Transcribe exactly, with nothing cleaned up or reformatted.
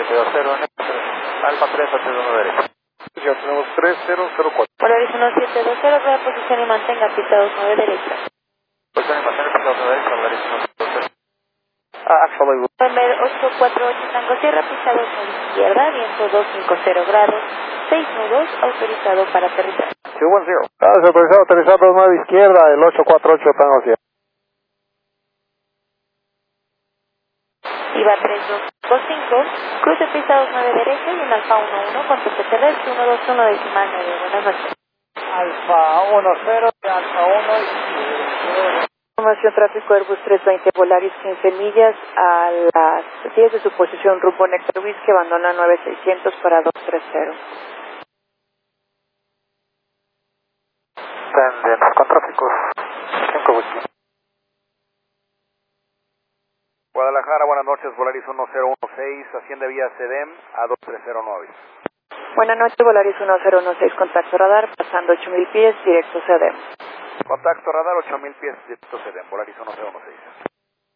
dos cero, Alfa tres, a tres uno derecho. Ya tenemos tres cero cero cuatro. Polaris uno siete dos cero, rueda posición y mantenga pista dos nueve derecha. Posición y mantenga pista dos nueve derecha, Polaris uno siete dos cero. Ah, actually, November ocho cuatro ocho Tango Sierra, pista dos nueve izquierda, viento dos cinco cero grados, seis nudos, autorizado para aterrizar. two one zero. Gracias, autorizado, aterrizado dos nueve izquierda, el ocho cuatro ocho Tango Sierra. Iba tres dos cinco, cruce pista dos nueve derecha y un Alfa uno uno con tope terrestre uno dos uno decimal nueve. Buenas noches. Alfa uno cero, Alfa uno y... Información tráfico Airbus trescientos veinte Volaris quince millas a las diez de su posición rumbo Nectar Whisky, abandona nueve seiscientos para dos tres cero. Tenden con tráfico cinco Whisky. Guadalajara, buenas noches, Volaris uno cero uno seis, asciende vía C D E M a dos tres cero nueve. Buenas noches, Volaris uno cero uno seis, contacto radar, pasando ocho mil pies, directo C D E M. Contacto radar ocho mil pies, directo C D E M, Volaris uno cero uno seis.